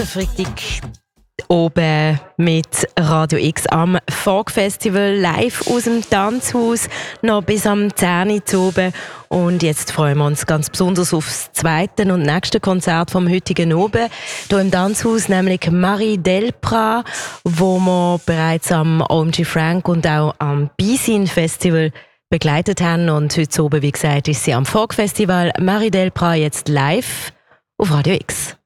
Der Freitag oben mit Radio X am Folk-Festival live aus dem Tanzhaus, noch bis am 10 Uhr oben. Und jetzt freuen wir uns ganz besonders auf das zweite und nächste Konzert vom heutigen Abend. Hier im Tanzhaus, nämlich Marie Delprat, wo wir bereits am OMG Frank und auch am Bisin Festival begleitet haben. Und heute oben, wie gesagt, ist sie am Folk-Festival. Marie Delprat jetzt live auf Radio X.